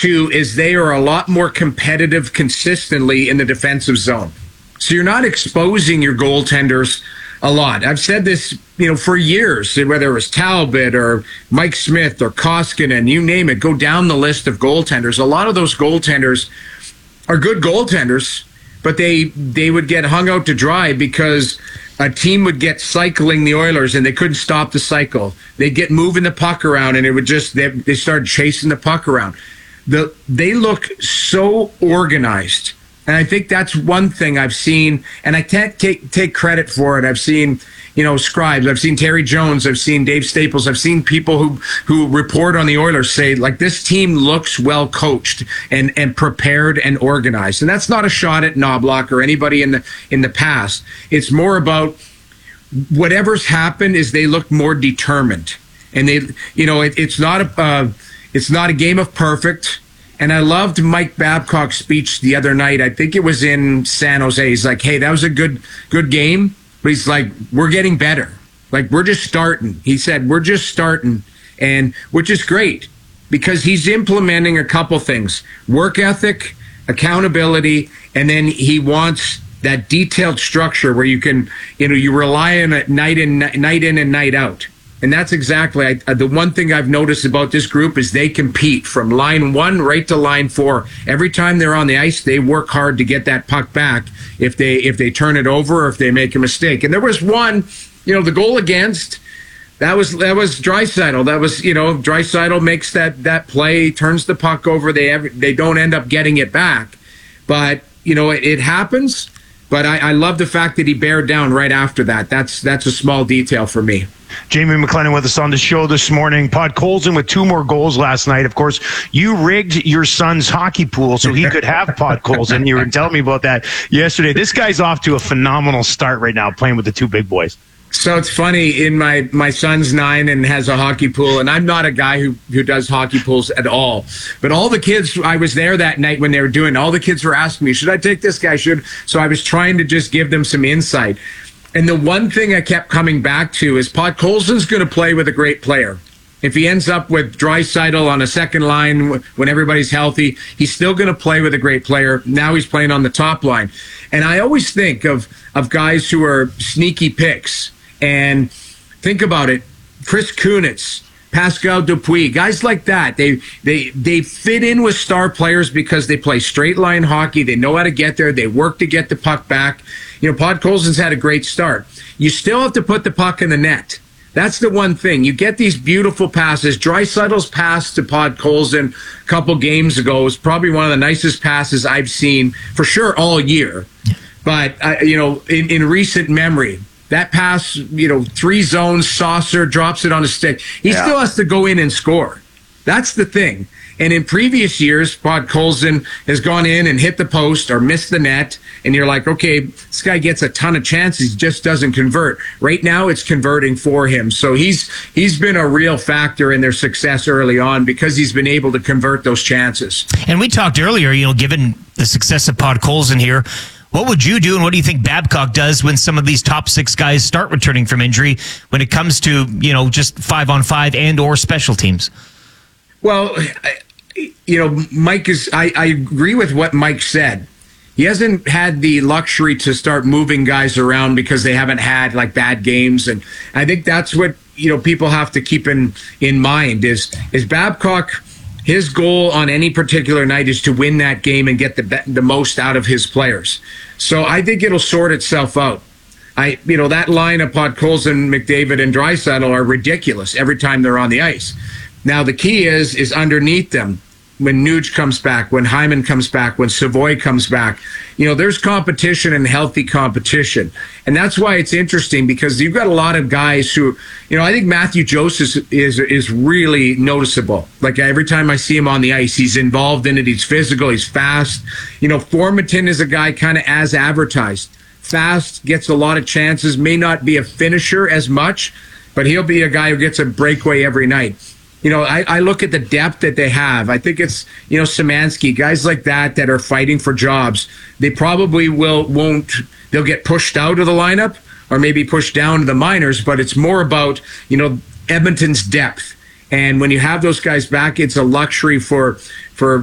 too, is they are a lot more competitive consistently in the defensive zone. So you're not exposing your goaltenders a lot. I've said this, for years, whether it was Talbot or Mike Smith or Koskinen, you name it, go down the list of goaltenders. A lot of those goaltenders are good goaltenders, but they would get hung out to dry because a team would get cycling the Oilers and they couldn't stop the cycle. They'd get moving the puck around and it would just, they started chasing the puck around. They look so organized. And I think that's one thing I've seen, and I can't take credit for it. I've seen, scribes. I've seen Terry Jones. I've seen Dave Staples. I've seen people who report on the Oilers say, like, this team looks well coached and prepared and organized. And that's not a shot at Knobloch or anybody in the past. It's more about whatever's happened is they look more determined. And they, it's not a game of perfect. And I loved Mike Babcock's speech the other night. I think it was in San Jose. He's like, hey, that was a good game. But he's like, we're getting better. Like, we're just starting. He said, we're just starting. And which is great because he's implementing a couple things. Work ethic, accountability, and then he wants that detailed structure where you can, you rely on it night in and night out. And that's exactly the one thing I've noticed about this group is they compete from line 1 right to line 4. Every time they're on the ice, they work hard to get that puck back if they turn it over or if they make a mistake. And there was one, the goal against, that was Draisaitl. That was, Draisaitl makes that play, turns the puck over. They don't end up getting it back. But, it happens. But I love the fact that he bared down right after that. That's a small detail for me. Jamie McLennan with us on the show this morning. Podkolzin with 2 more goals last night. Of course, you rigged your son's hockey pool so he could have Podkolzin. You were telling me about that yesterday. This guy's off to a phenomenal start right now playing with the 2 big boys. So it's funny, in my son's 9 and has a hockey pool, and I'm not a guy who does hockey pools at all. But all the kids, I was there that night when they were doing, all the kids were asking me, should I take this guy? So I was trying to just give them some insight. And the one thing I kept coming back to is Podkolzin's going to play with a great player. If he ends up with Draisaitl on a second line when everybody's healthy, he's still going to play with a great player. Now he's playing on the top line. And I always think of guys who are sneaky picks. And think about it, Chris Kunitz, Pascal Dupuis, guys like that. They fit in with star players because they play straight line hockey. They know how to get there. They work to get the puck back. Podkolzin's had a great start. You still have to put the puck in the net. That's the one thing. You get these beautiful passes. Draisaitl's pass to Podkolzin a couple games ago was probably one of the nicest passes I've seen for sure all year. But, in recent memory, that pass, 3 zones, saucer, drops it on a stick. He still has to go in and score. That's the thing. And in previous years, Podkolzin has gone in and hit the post or missed the net, and you're like, okay, this guy gets a ton of chances, he just doesn't convert. Right now, it's converting for him. So he's been a real factor in their success early on because he's been able to convert those chances. And we talked earlier, given the success of Podkolzin here, what would you do and what do you think Babcock does when some of these top 6 guys start returning from injury when it comes to, just 5-on-5 and or special teams? Well, Mike I agree with what Mike said. He hasn't had the luxury to start moving guys around because they haven't had like bad games. And I think that's what, people have to keep in mind is Babcock, his goal on any particular night is to win that game and get the most out of his players. So I think it'll sort itself out. That line of Podkolzin, McDavid, and Draisaitl are ridiculous every time they're on the ice. Now, the key is underneath them. When Nuge comes back, when Hyman comes back, when Savoy comes back, there's competition and healthy competition. And that's why it's interesting because you've got a lot of guys who, I think Matthew Joseph is really noticeable. Like every time I see him on the ice, he's involved in it. He's physical. He's fast. Formenton is a guy kind of as advertised. Fast, gets a lot of chances, may not be a finisher as much, but he'll be a guy who gets a breakaway every night. I look at the depth that they have. I think it's, Szymanski, guys like that are fighting for jobs. They probably they'll get pushed out of the lineup or maybe pushed down to the minors, but it's more about, Edmonton's depth. And when you have those guys back, it's a luxury for